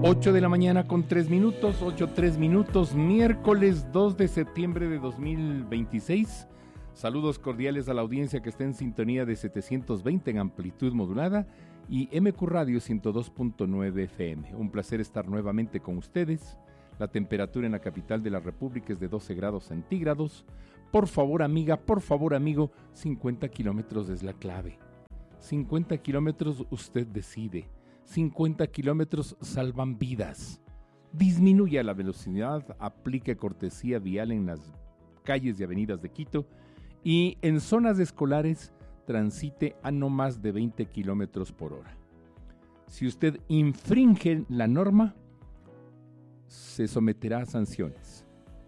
8 de la mañana con 3 minutos, 8:03 minutos, miércoles 2 de septiembre de 2026. Saludos cordiales a la audiencia que está en sintonía de 720 en amplitud modulada y MQ Radio 102.9 FM. Un placer estar nuevamente con ustedes. La temperatura en la capital de la República es de 12 grados centígrados. Por favor, amiga, por favor, amigo, 50 kilómetros es la clave. 50 kilómetros usted decide. 50 kilómetros salvan vidas. Disminuya la velocidad, aplique cortesía vial en las calles y avenidas de Quito y en zonas escolares transite a no más de 20 kilómetros por hora. Si usted infringe la norma, se someterá a sanciones.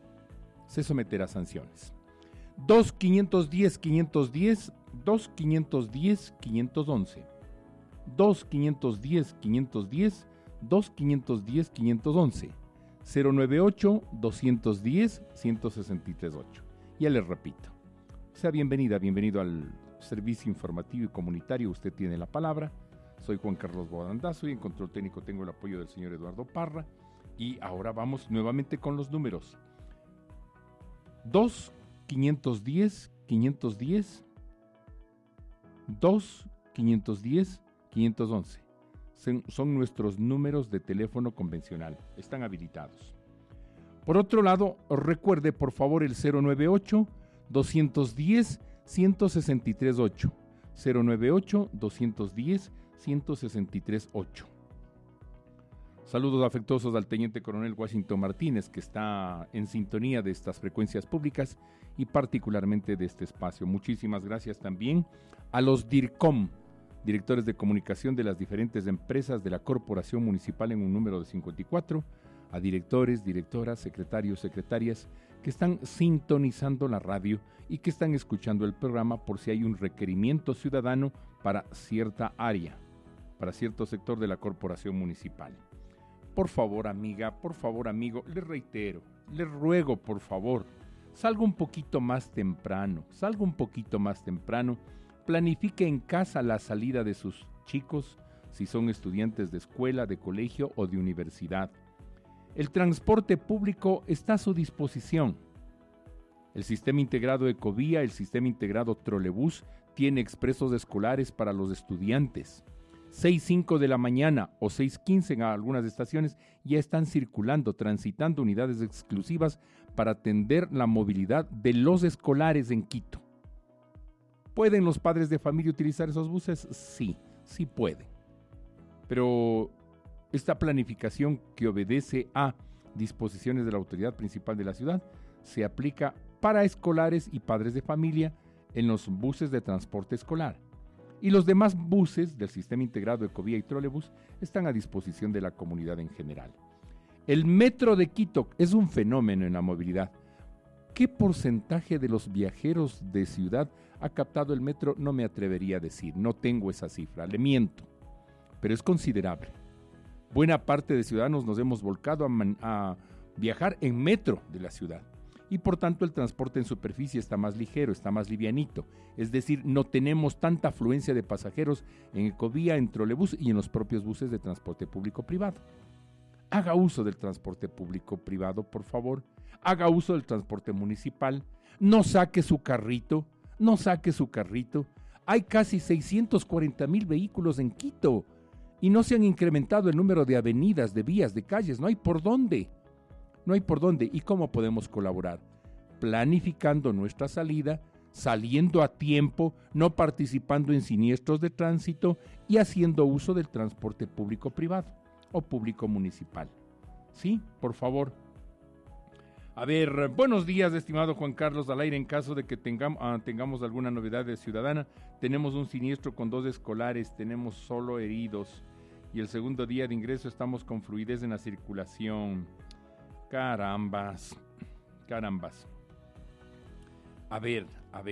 2-510-510, 2-510-511. 2-510-510, 2-510-511, 098-210-1638. Ya les repito, sea bienvenida, bienvenido al servicio informativo y comunitario. Usted tiene la palabra. Soy Juan Carlos Bodandazo y en control técnico tengo el apoyo del señor Eduardo Parra. Y ahora vamos nuevamente con los números. 2-510-510, 2-510-511. Son nuestros números de teléfono convencional. Están habilitados. Por otro lado, recuerde por favor el 098-210-1638. 098-210-1638. Saludos afectuosos al teniente coronel Washington Martínez, que está en sintonía de estas frecuencias públicas y particularmente de este espacio. Muchísimas gracias también a los DIRCOM, directores de comunicación de las diferentes empresas de la Corporación Municipal en un número de 54, a directores, directoras, secretarios, secretarias que están sintonizando la radio y que están escuchando el programa por si hay un requerimiento ciudadano para cierta área, para cierto sector de la Corporación Municipal. Por favor, amiga, por favor, amigo, les reitero, les ruego, por favor, salga un poquito más temprano, planifique en casa la salida de sus chicos, si son estudiantes de escuela, de colegio o de universidad. El transporte público está a su disposición. El sistema integrado Ecovía, el sistema integrado Trolebús, tiene expresos escolares para los estudiantes. 6:05 de la mañana o 6:15 en algunas estaciones ya están circulando, transitando unidades exclusivas para atender la movilidad de los escolares en Quito. ¿Pueden los padres de familia utilizar esos buses? Sí pueden. Pero esta planificación que obedece a disposiciones de la autoridad principal de la ciudad se aplica para escolares y padres de familia en los buses de transporte escolar. Y los demás buses del sistema integrado Ecovía y Trolebús están a disposición de la comunidad en general. El metro de Quito es un fenómeno en la movilidad. ¿Qué porcentaje de los viajeros de ciudad ha captado el metro? No me atrevería a decir, no tengo esa cifra, le miento, pero es considerable. Buena parte de ciudadanos nos hemos volcado a viajar en metro de la ciudad y por tanto el transporte en superficie está más ligero, está más livianito, es decir, no tenemos tanta afluencia de pasajeros en Ecovía, en Trolebús y en los propios buses de transporte público-privado. Haga uso del transporte público-privado, por favor. Haga uso del transporte municipal. No saque su carrito. Hay casi 640,000 vehículos en Quito y no se han incrementado el número de avenidas, de vías, de calles. No hay por dónde. ¿Y cómo podemos colaborar? Planificando nuestra salida, saliendo a tiempo, no participando en siniestros de tránsito y haciendo uso del transporte público-privado o público municipal. Sí, por favor. A ver, buenos días, estimado Juan Carlos, al aire. En caso de que tengamos alguna novedad de ciudadana, tenemos un siniestro con 2 escolares, tenemos solo heridos y el segundo día de ingreso estamos con fluidez en la circulación. Carambas. A ver.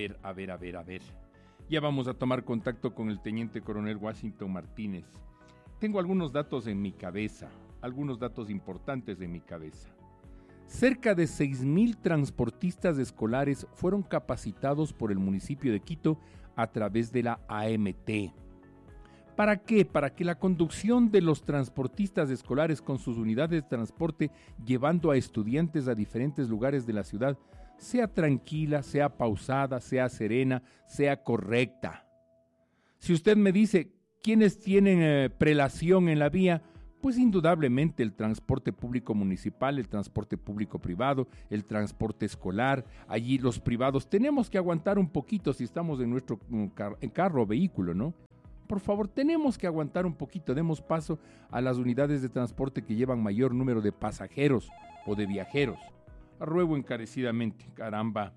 Ya vamos a tomar contacto con el teniente coronel Washington Martínez. Tengo algunos datos en mi cabeza, algunos datos importantes en mi cabeza. Cerca de 6,000 transportistas escolares fueron capacitados por el municipio de Quito a través de la AMT. ¿Para qué? Para que la conducción de los transportistas escolares con sus unidades de transporte llevando a estudiantes a diferentes lugares de la ciudad sea tranquila, sea pausada, sea serena, sea correcta. Si usted me dice quiénes tienen prelación en la vía, pues indudablemente el transporte público municipal, el transporte público privado, el transporte escolar, allí los privados. Tenemos que aguantar un poquito si estamos en nuestro carro o vehículo, ¿no? Por favor, tenemos que aguantar un poquito, demos paso a las unidades de transporte que llevan mayor número de pasajeros o de viajeros. Ruego encarecidamente, caramba.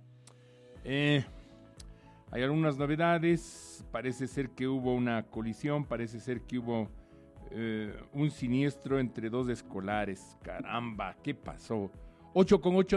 Hay algunas novedades, parece ser que hubo una colisión, parece ser que hubo un siniestro entre dos escolares. Caramba, ¿qué pasó? 8:08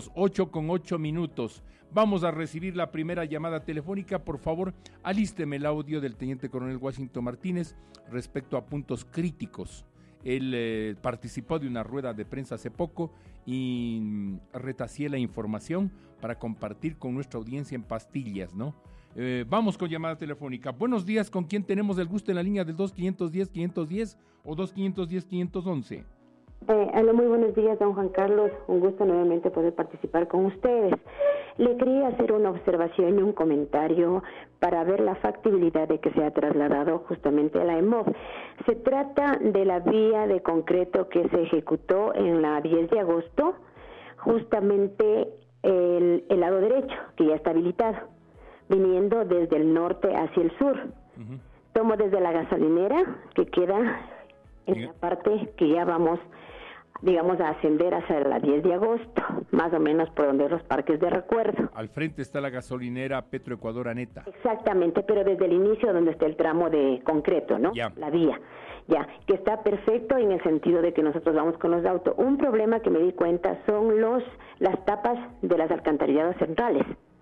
minutos. Vamos a recibir la primera llamada telefónica. Por favor, alísteme el audio del teniente coronel Washington Martínez respecto a puntos críticos. Él participó de una rueda de prensa hace poco y retacié la información para compartir con nuestra audiencia en pastillas, ¿no? Vamos con llamada telefónica. Buenos días, ¿con quién tenemos el gusto en la línea del 2510-510 o 2510-511? Hola, muy buenos días, don Juan Carlos. Un gusto nuevamente poder participar con ustedes. Le quería hacer una observación y un comentario para ver la factibilidad de que sea trasladado justamente a la EMOV. Se trata de la vía de concreto que se ejecutó en la 10 de agosto, justamente el lado derecho, que ya está habilitado, viniendo desde el norte hacia el sur. Uh-huh. Tomo desde la gasolinera, que queda en la parte que ya vamos, digamos, a ascender hacia la 10 de agosto, más o menos por donde los parques de recuerdo. Al frente está la gasolinera Petroecuador Aneta. Exactamente, pero desde el inicio donde está el tramo de concreto, ¿no? Ya. La vía, ya, que está perfecto en el sentido de que nosotros vamos con los autos. Un problema que me di cuenta son las tapas de las alcantarillados centrales.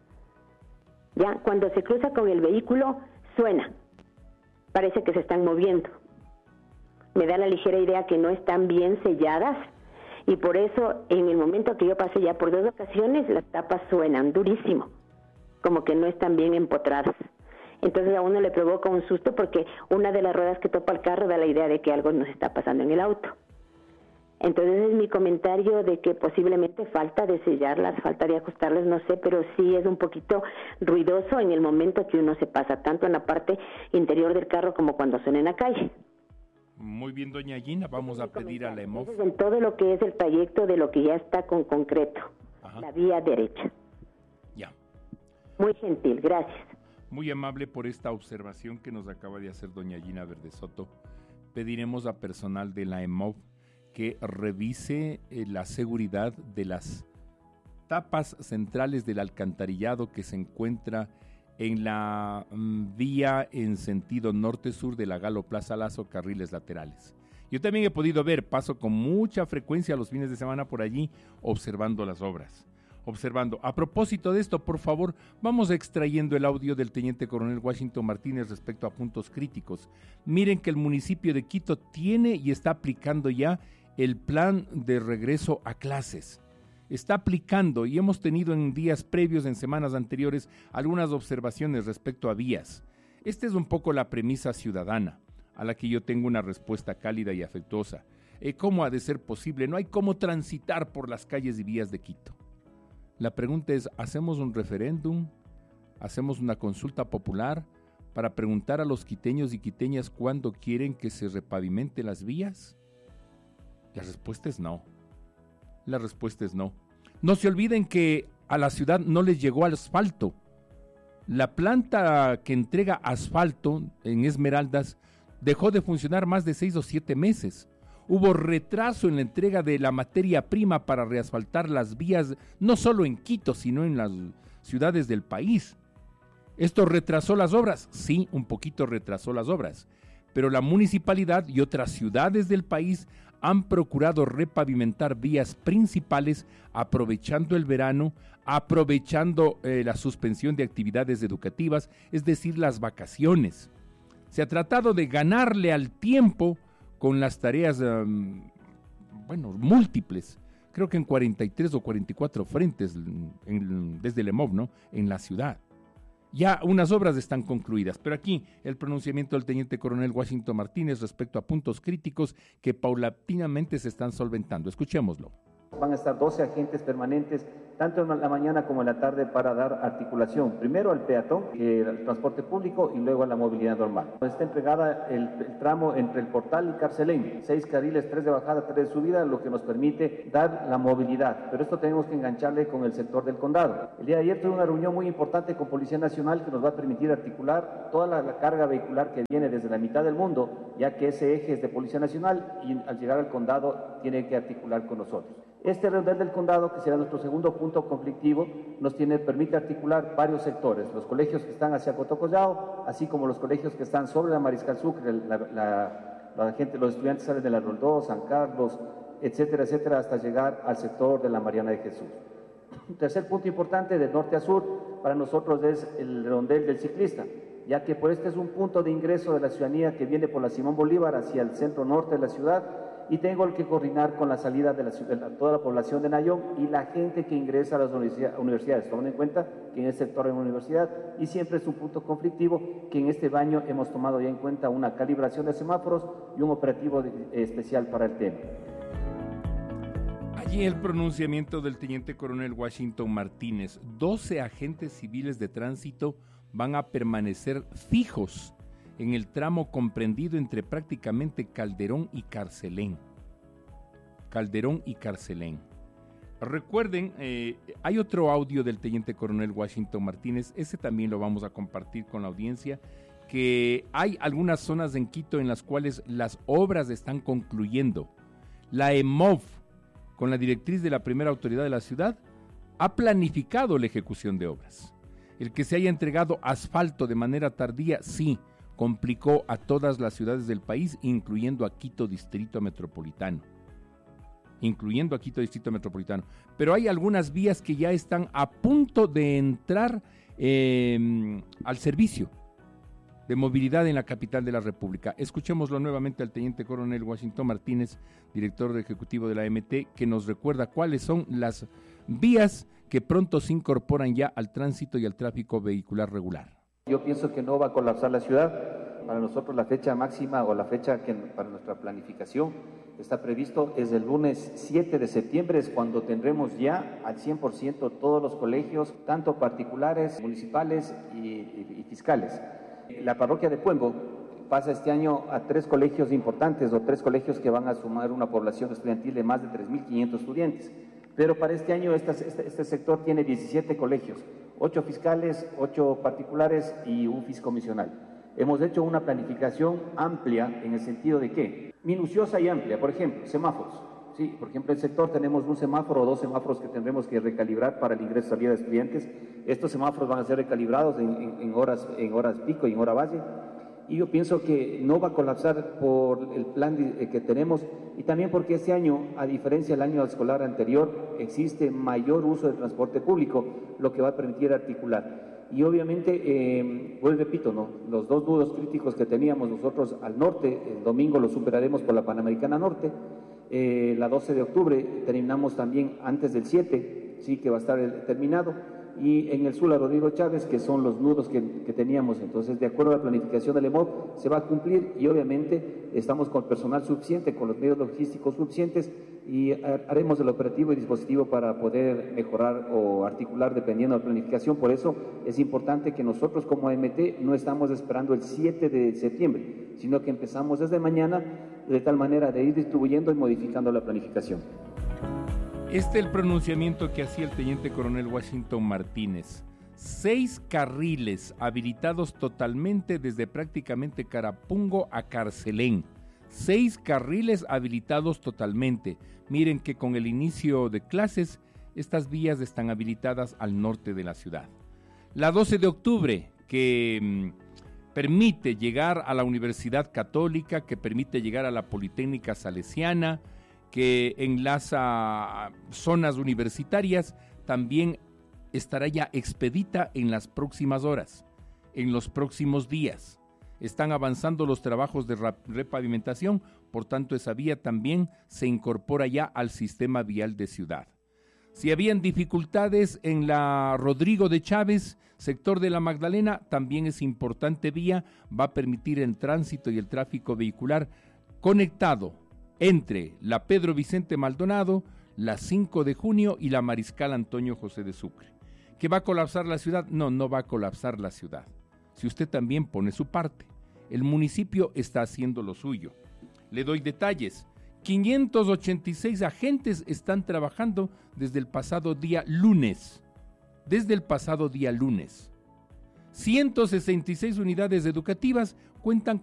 Ya, cuando se cruza con el vehículo, suena. Parece que se están moviendo. Me da la ligera idea que no están bien selladas y por eso en el momento que yo pasé ya por 2 ocasiones las tapas suenan durísimo, como que no están bien empotradas. Entonces a uno le provoca un susto porque una de las ruedas que topa el carro da la idea de que algo nos está pasando en el auto. Entonces es mi comentario de que posiblemente falta de sellarlas, falta de ajustarlas, no sé, pero sí es un poquito ruidoso en el momento que uno se pasa, tanto en la parte interior del carro como cuando suena en la calle. Muy bien, doña Gina, vamos a pedir a la EMOV. En todo lo que es el trayecto de lo que ya está con concreto, ajá, la vía derecha. Ya. Muy gentil, gracias. Muy amable por esta observación que nos acaba de hacer doña Gina Verdesoto. Pediremos a personal de la EMOV que revise la seguridad de las tapas centrales del alcantarillado que se encuentra en la vía en sentido norte-sur de la Galo Plaza Lazo, carriles laterales. Yo también he podido ver, paso con mucha frecuencia los fines de semana por allí, observando las obras. A propósito de esto, por favor, vamos extrayendo el audio del teniente coronel Washington Martínez respecto a puntos críticos. Miren que el municipio de Quito tiene y está aplicando ya el plan de regreso a clases. Está aplicando y hemos tenido en días previos, en semanas anteriores, algunas observaciones respecto a vías. Esta es un poco la premisa ciudadana, a la que yo tengo una respuesta cálida y afectuosa. ¿Cómo ha de ser posible? No hay cómo transitar por las calles y vías de Quito. La pregunta es, ¿hacemos un referéndum? ¿Hacemos una consulta popular para preguntar a los quiteños y quiteñas cuándo quieren que se repavimente las vías? La respuesta es no. La respuesta es no. No se olviden que a la ciudad no les llegó asfalto. La planta que entrega asfalto en Esmeraldas dejó de funcionar más de 6 o 7 meses. Hubo retraso en la entrega de la materia prima para reasfaltar las vías, no solo en Quito, sino en las ciudades del país. ¿Esto retrasó las obras? Sí, un poquito retrasó las obras. Pero la municipalidad y otras ciudades del país han procurado repavimentar vías principales aprovechando el verano, aprovechando la suspensión de actividades educativas, es decir, las vacaciones. Se ha tratado de ganarle al tiempo con las tareas, múltiples. Creo que en 43 o 44 frentes desde el EMOV, ¿no? En la ciudad. Ya unas obras están concluidas, pero aquí el pronunciamiento del teniente coronel Washington Martínez respecto a puntos críticos que paulatinamente se están solventando. Escuchémoslo. Van a estar 12 agentes permanentes, tanto en la mañana como en la tarde, para dar articulación, primero al peatón, al transporte público y luego a la movilidad normal. Está entregada el tramo entre el Portal y Carcelén, 6 carriles, 3 de bajada, 3 de subida, lo que nos permite dar la movilidad, pero esto tenemos que engancharle con el sector del condado. El día de ayer tuve una reunión muy importante con Policía Nacional que nos va a permitir articular toda la carga vehicular que viene desde la mitad del mundo, ya que ese eje es de Policía Nacional y al llegar al condado tiene que articular con nosotros. Este redondel del condado, que será nuestro segundo punto conflictivo, permite articular varios sectores, los colegios que están hacia Cotocollao, así como los colegios que están sobre la Mariscal Sucre, los estudiantes salen de la Roldó, San Carlos, etcétera, etcétera, hasta llegar al sector de la Mariana de Jesús. Un tercer punto importante, de norte a sur, para nosotros es el redondel del ciclista, ya que este es un punto de ingreso de la ciudadanía que viene por la Simón Bolívar hacia el centro norte de la ciudad, y tengo que coordinar con la salida de toda la población de Nayón y la gente que ingresa a las universidades, tomando en cuenta que en el sector hay una universidad y siempre es un punto conflictivo, que en este año hemos tomado ya en cuenta una calibración de semáforos y un operativo especial para el tema. Allí el pronunciamiento del teniente coronel Washington Martínez. 12 agentes civiles de tránsito van a permanecer fijos en el tramo comprendido entre prácticamente Calderón y Carcelén. Recuerden, hay otro audio del teniente coronel Washington Martínez, ese también lo vamos a compartir con la audiencia, que hay algunas zonas en Quito en las cuales las obras están concluyendo. La EMOV, con la directriz de la primera autoridad de la ciudad, ha planificado la ejecución de obras. El que se haya entregado asfalto de manera tardía, sí, complicó a todas las ciudades del país, incluyendo a Quito Distrito Metropolitano. Pero hay algunas vías que ya están a punto de entrar al servicio de movilidad en la capital de la República. Escuchémoslo nuevamente al teniente coronel Washington Martínez, director ejecutivo de la MT, que nos recuerda cuáles son las vías que pronto se incorporan ya al tránsito y al tráfico vehicular regular. Yo pienso que no va a colapsar la ciudad. Para nosotros la fecha máxima o la fecha que para nuestra planificación está previsto es el lunes 7 de septiembre, es cuando tendremos ya al 100% todos los colegios, tanto particulares, municipales y fiscales. La parroquia de Puengo pasa este año a 3 colegios importantes o 3 colegios que van a sumar una población estudiantil de más de 3.500 estudiantes. Pero para este año este sector tiene 17 colegios, 8 fiscales, 8 particulares y un fiscomisional. Hemos hecho una planificación amplia en el sentido de que, minuciosa y amplia, por ejemplo, semáforos. Sí, por ejemplo, en el sector tenemos un semáforo o 2 semáforos que tendremos que recalibrar para el ingreso y salida de estudiantes. Estos semáforos van a ser recalibrados en horas pico y en hora valle. Y yo pienso que no va a colapsar por el plan que tenemos y también porque este año, a diferencia del año escolar anterior, existe mayor uso del transporte público, lo que va a permitir articular. Y obviamente, pues repito, ¿no? Los 2 nudos críticos que teníamos nosotros al norte, el domingo lo superaremos por la Panamericana Norte, la 12 de octubre terminamos también antes del 7, sí que va a estar terminado, y en el sur a Rodrigo Chávez, que son los nudos que teníamos. Entonces, de acuerdo a la planificación del EMOV, se va a cumplir y obviamente estamos con personal suficiente, con los medios logísticos suficientes y haremos el operativo y dispositivo para poder mejorar o articular dependiendo de la planificación. Por eso es importante que nosotros como AMT no estamos esperando el 7 de septiembre, sino que empezamos desde mañana de tal manera de ir distribuyendo y modificando la planificación. Este es el pronunciamiento que hacía el teniente coronel Washington Martínez. 6 carriles habilitados totalmente desde prácticamente Carapungo a Carcelén. 6 carriles habilitados totalmente. Miren que con el inicio de clases, estas vías están habilitadas al norte de la ciudad. La 12 de octubre, que permite llegar a la Universidad Católica, que permite llegar a la Politécnica Salesiana, que enlaza zonas universitarias, también estará ya expedita en las próximas horas, en los próximos días. Están avanzando los trabajos de repavimentación, por tanto esa vía también se incorpora ya al sistema vial de ciudad. Si habían dificultades en la Rodrigo de Chávez, sector de la Magdalena, también es importante vía, va a permitir el tránsito y el tráfico vehicular conectado entre la Pedro Vicente Maldonado, la 5 de junio y la Mariscal Antonio José de Sucre. ¿Que va a colapsar la ciudad? No, no va a colapsar la ciudad. Si usted también pone su parte. El municipio está haciendo lo suyo. Le doy detalles. 586 agentes están trabajando desde el pasado día lunes. 166 unidades educativas cuentan con